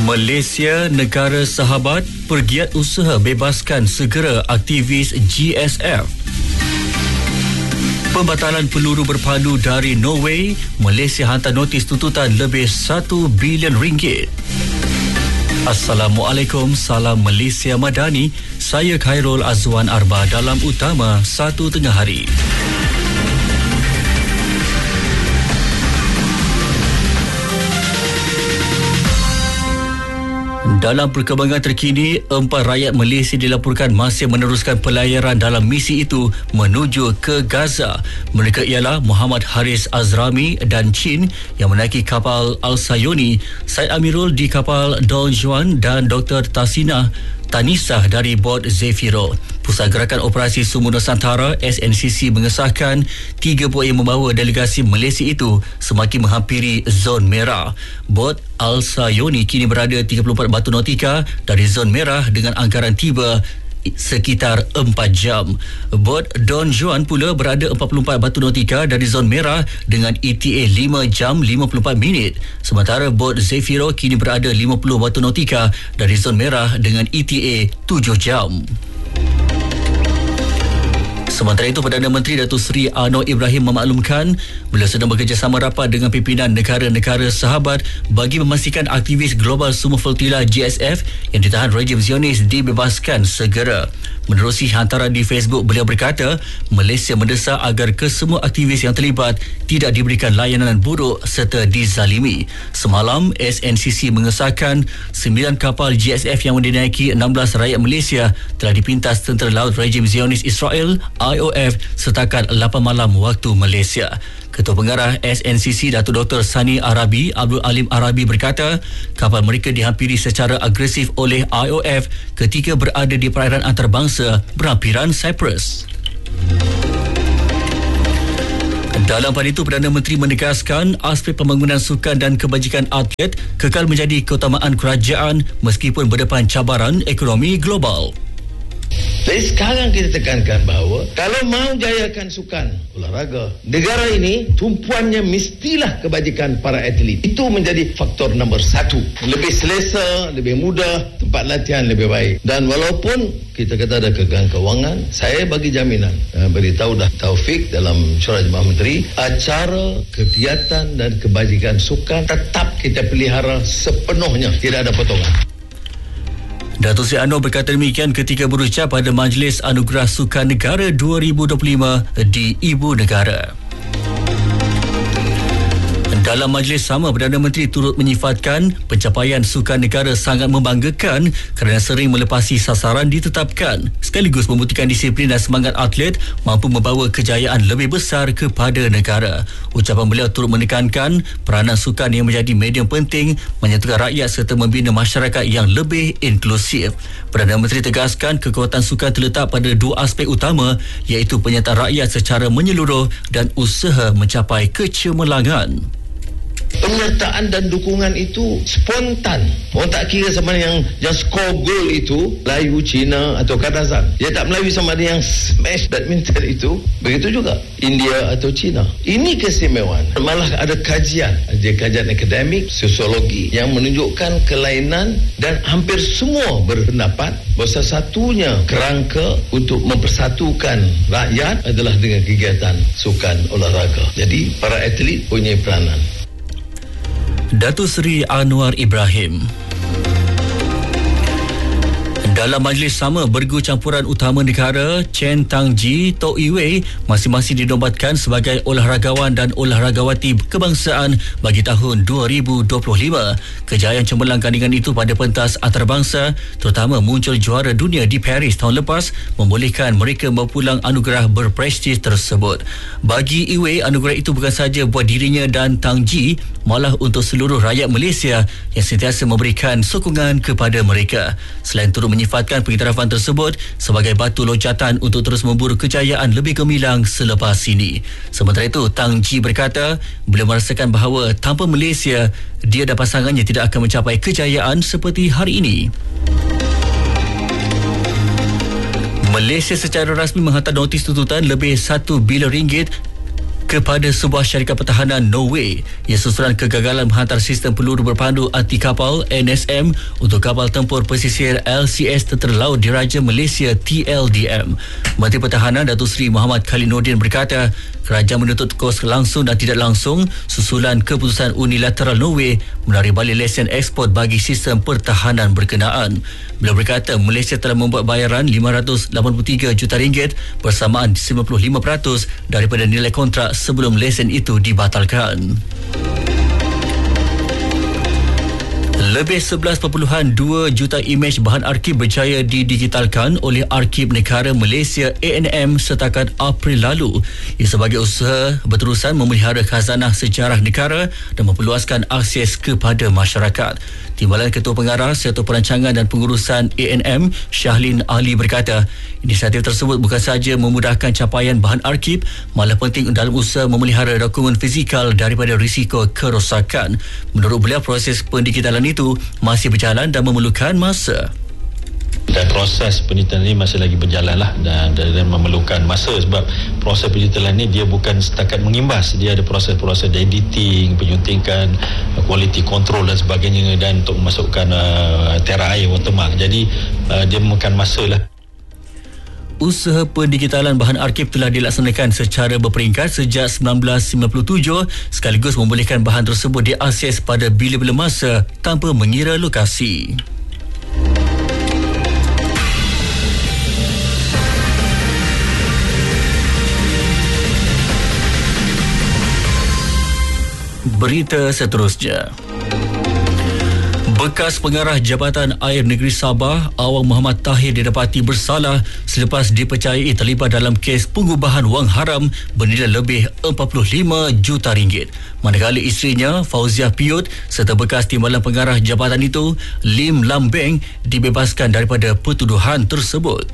Malaysia, negara sahabat, pergiat usaha bebaskan segera aktivis GSF. Pembatalan peluru berpandu dari Norway, Malaysia hantar notis tuntutan lebih 1 bilion ringgit. Assalamualaikum, salam Malaysia Madani. Saya Khairul Azwan Arba dalam Utama 1 Tengah Hari. Dalam perkembangan terkini, 4 rakyat Malaysia dilaporkan masih meneruskan pelayaran dalam misi itu menuju ke Gaza. Mereka ialah Muhammad Haris Azrami dan Chin yang menaiki kapal Al-Sayoni, Said Amirul di kapal Don Juan dan Dr. Tanisah dari bot Zefiro. Pusat Gerakan Operasi Sumber Nusantara SNCC mengesahkan 3 bot yang membawa delegasi Malaysia itu semakin menghampiri zon merah. Bot Al-Sayoni kini berada 34 batu nautika dari zon merah dengan anggaran tiba sekitar 4 jam. Bot Don Juan pula berada 44 batu nautika dari zon merah dengan ETA 5 jam 54 minit. Sementara bot Zefiro kini berada 50 batu nautika dari zon merah dengan ETA 7 jam. Sementara itu, Perdana Menteri Datuk Seri Anwar Ibrahim memaklumkan beliau sedang bekerjasama rapat dengan pimpinan negara-negara sahabat bagi memastikan aktivis Global Sumber Feltila GSF yang ditahan rejim Zionis dibebaskan segera. Menerusi hantaran di Facebook, beliau berkata Malaysia mendesak agar kesemua aktivis yang terlibat tidak diberikan layanan buruk serta dizalimi. Semalam, SNCC mengesahkan 9 kapal GSF yang dinaiki 16 rakyat Malaysia telah dipintas tentera laut rejim Zionis Israel IOF setakat 8 malam waktu Malaysia. Ketua Pengarah SNCC Datuk Dr. Sani Arabi Abdul Alim Arabi berkata kapal mereka dihampiri secara agresif oleh IOF ketika berada di perairan antarabangsa berhampiran Cyprus. Dalam pada itu, Perdana Menteri menegaskan aspek pembangunan sukan dan kebajikan atlet kekal menjadi keutamaan kerajaan meskipun berdepan cabaran ekonomi global. Jadi sekarang kita tekankan bahawa kalau mau jayakan sukan olahraga, negara ini tumpuannya mestilah kebajikan para atlet. Itu menjadi faktor nombor 1. Lebih selesa, lebih mudah, tempat latihan lebih baik. Dan walaupun kita kata ada kegagalan kewangan, saya bagi jaminan, beritahu dah Taufik dalam syurah Jemaah Menteri, acara, kegiatan dan kebajikan sukan tetap kita pelihara sepenuhnya, tidak ada potongan. Datuk Seri Anwar berkata demikian ketika berucap pada Majlis Anugerah Sukan Negara 2025 di Ibu Negara. Dalam majlis sama, Perdana Menteri turut menyifatkan pencapaian sukan negara sangat membanggakan kerana sering melepasi sasaran ditetapkan, sekaligus membuktikan disiplin dan semangat atlet mampu membawa kejayaan lebih besar kepada negara. Ucapan beliau turut menekankan peranan sukan yang menjadi medium penting menyatukan rakyat serta membina masyarakat yang lebih inklusif. Perdana Menteri tegaskan kekuatan sukan terletak pada 2 aspek utama, iaitu penyertaan rakyat secara menyeluruh dan usaha mencapai kecemerlangan. Penyertaan dan dukungan itu spontan. Orang tak kira sama ada yang skor gol itu Melayu, Cina atau Kazakhstan. Dia tak Melayu sama ada yang smash badminton itu. Begitu juga India atau Cina. Ini keistimewaan. Malah ada kajian akademik, sosiologi yang menunjukkan kelainan dan hampir semua berpendapat bahawa satu-satunya kerangka untuk mempersatukan rakyat adalah dengan kegiatan sukan olahraga. Jadi para atlet punya peranan. Datuk Seri Anwar Ibrahim. Dalam majlis sama, bergu campuran utama negara Chen Tangji, Tok Iwei masing-masing dinobatkan sebagai olahragawan dan olahragawati kebangsaan bagi tahun 2025. Kejayaan cemerlang gandingan itu pada pentas antarabangsa, terutama muncul juara dunia di Paris tahun lepas, membolehkan mereka berpulang anugerah berprestij tersebut. Bagi Iwei, anugerah itu bukan sahaja buat dirinya dan Tangji, malah untuk seluruh rakyat Malaysia yang sentiasa memberikan sokongan kepada mereka. Selain turut menyifatkan pengiktirafan tersebut sebagai batu loncatan untuk terus memburu kejayaan lebih gemilang selepas ini. Sementara itu, Tang Ji berkata beliau merasakan bahawa tanpa Malaysia, dia dan pasangannya tidak akan mencapai kejayaan seperti hari ini. Malaysia secara rasmi menghantar notis tuntutan lebih 1 bilion ringgit kepada sebuah syarikat pertahanan Norway ia susulan kegagalan menghantar sistem peluru berpandu anti kapal NSM untuk kapal tempur pesisir LCS Tentera Laut Diraja Malaysia TLDM. Menteri Pertahanan Datuk Seri Muhammad Khalid Nordin berkata kerajaan menuntut kos langsung dan tidak langsung susulan keputusan unilateral Norway menarik balik lesen ekspor bagi sistem pertahanan berkenaan. Beliau berkata Malaysia telah membuat bayaran RM583 juta bersamaan 55% daripada nilai kontrak sebelum lesen itu dibatalkan. Lebih 11.2 juta imej bahan arsip berjaya didigitalkan oleh Arsip Negara Malaysia ANM setakat April lalu. Ia sebagai usaha berterusan memelihara khazanah sejarah negara dan memperluaskan akses kepada masyarakat. Timbalan Ketua Pengarah Sektor Perancangan dan Pengurusan ANM, Syahlin Ali berkata, inisiatif tersebut bukan sahaja memudahkan capaian bahan arsip, malah penting dalam usaha memelihara dokumen fizikal daripada risiko kerosakan. Menurut beliau, proses pendigitalan itu masih berjalan dan memerlukan masa. Dan proses penelitian ini masih lagi berjalan lah dan memerlukan masa sebab proses penelitian ini dia bukan setakat mengimbas, dia ada proses-proses editing, penyuntikan, quality control dan sebagainya dan untuk memasukkan tera air watermark. Jadi dia memakan masa lah. Usaha pendigitalan bahan arsip telah dilaksanakan secara berperingkat sejak 1997 sekaligus membolehkan bahan tersebut diakses pada bila-bila masa tanpa mengira lokasi. Berita seterusnya. Bekas pengarah Jabatan Air Negeri Sabah, Awang Muhammad Tahir didapati bersalah selepas dipercayai terlibat dalam kes pengubahan wang haram bernilai lebih 45 juta ringgit. Manakala isterinya, Fauziah Piut serta bekas timbalan pengarah jabatan itu, Lim Lam Beng, dibebaskan daripada pertuduhan tersebut.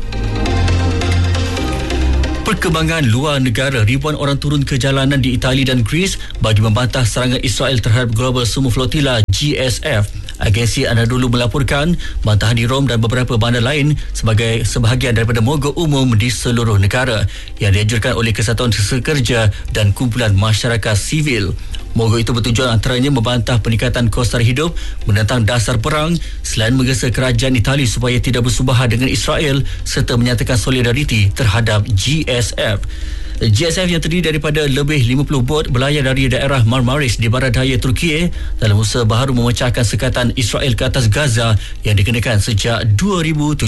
Perkembangan luar negara, ribuan orang turun ke jalanan di Itali dan Greece bagi membantah serangan Israel terhadap Global Sumo Flotilla GSF. Agensi Anadolu melaporkan bantahan di Rom dan beberapa bandar lain sebagai sebahagian daripada mogok umum di seluruh negara yang dianjurkan oleh Kesatuan Sekerja dan Kumpulan Masyarakat Sivil. Mogok itu bertujuan antaranya membantah peningkatan kos taraf hidup, menentang dasar perang selain menggesa kerajaan Itali supaya tidak bersubahat dengan Israel serta menyatakan solidariti terhadap GSF. GSF yang terdiri daripada lebih 50 bot berlayar dari daerah Marmaris di barat daya Turki dalam usaha baharu memecahkan sekatan Israel ke atas Gaza yang dikenakan sejak 2007.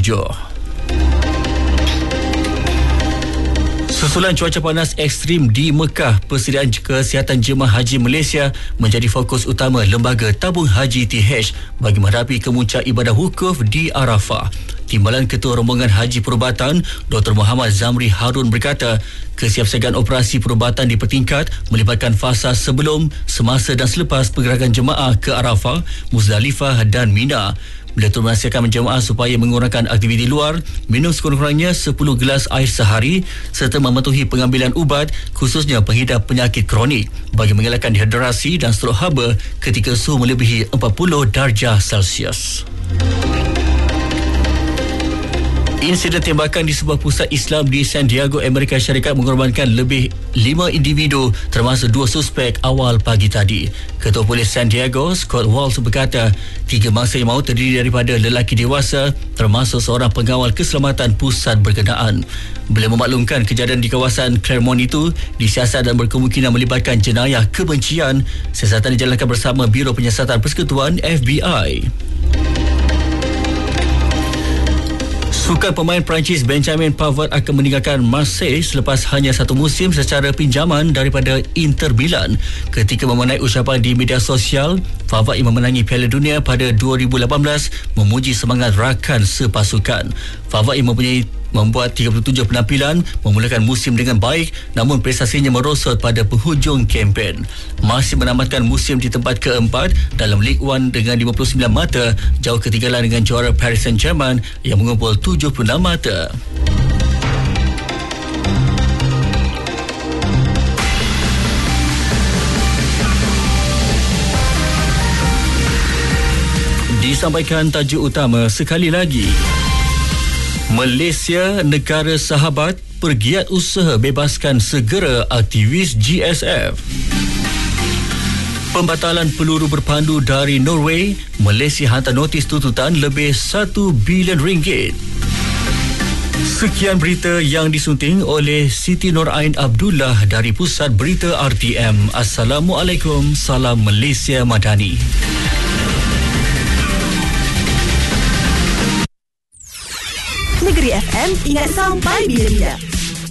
Susulan cuaca panas ekstrim di Mekah, persediaan kesihatan jemaah haji Malaysia menjadi fokus utama Lembaga Tabung Haji TH bagi menghadapi kemuncak ibadah wukuf di Arafah. Timbalan Ketua Rombongan Haji Perubatan, Dr. Muhammad Zamri Harun berkata, kesiapsiagaan operasi perubatan dipertingkat melibatkan fasa sebelum, semasa dan selepas pergerakan jemaah ke Arafah, Muzdalifah dan Mina. Beliau turut menasihatkan jemaah supaya mengurangkan aktiviti luar, minum sekurang-kurangnya 10 gelas air sehari serta mematuhi pengambilan ubat khususnya penghidap penyakit kronik bagi mengelakkan dehidrasi dan strok haba ketika suhu melebihi 40 darjah Celsius. Insiden tembakan di sebuah pusat Islam di San Diego, Amerika Syarikat mengorbankan lebih 5 individu termasuk 2 suspek awal pagi tadi. Ketua Polis San Diego, Scott Waltz berkata, 3 mangsa yang maut terdiri daripada lelaki dewasa termasuk seorang pengawal keselamatan pusat berkenaan. Beliau memaklumkan kejadian di kawasan Claremont itu disiasat dan berkemungkinan melibatkan jenayah kebencian. Siasatan dijalankan bersama Biro Penyiasatan Persekutuan FBI. Sukan pemain Perancis Benjamin Pavard akan meninggalkan Marseille selepas hanya satu musim secara pinjaman daripada Inter Milan. Ketika memenai ucapan di media sosial, Pavard yang memenangi Piala Dunia pada 2018 memuji semangat rakan sepasukan. Pavard yang membuat 37 penampilan memulakan musim dengan baik, namun prestasinya merosot pada penghujung kempen. Masih menamatkan musim di tempat keempat dalam Ligue 1 dengan 59 mata, jauh ketinggalan dengan juara Paris Saint-Germain yang mengumpul 76 mata. Disampaikan tajuk utama sekali lagi. Malaysia, negara sahabat, Pergiat Usaha bebaskan segera aktivis GSF. Pembatalan peluru berpandu dari Norway, Malaysia hantar notis tuntutan lebih 1 bilion ringgit. Sekian berita yang disunting oleh Siti Norain Abdullah dari Pusat Berita RTM. Assalamualaikum, salam Malaysia Madani. Negeri FM ingat sampai bila-bila.